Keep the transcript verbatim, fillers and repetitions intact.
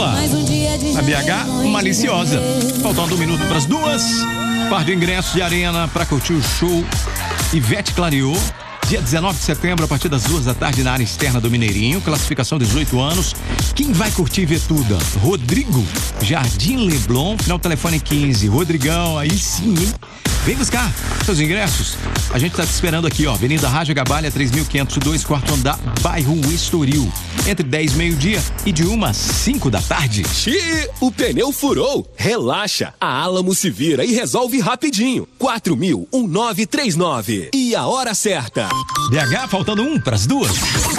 Paula. Na B H, Maliciosa. Faltando um minuto para as duas. Par de ingressos de arena para curtir o show Ivete Clareou. Dia dezenove de setembro, a partir das duas da tarde, na área externa do Mineirinho. Classificação dezoito anos. Quem vai curtir e ver tudo? Rodrigo, Jardim Leblon, final telefone quinze. Rodrigão, aí sim, hein? Vem buscar seus ingressos. A gente tá te esperando aqui, ó. Avenida Raja Gabalha, três mil quinhentos e dois, quarto andar, bairro Estoril. Entre dez e meio-dia e de uma às cinco da tarde. Xiii, o pneu furou. Relaxa. A Alamo se vira e resolve rapidinho. quatro mil, um nove três nove. E a hora certa. B H, faltando um pras duas.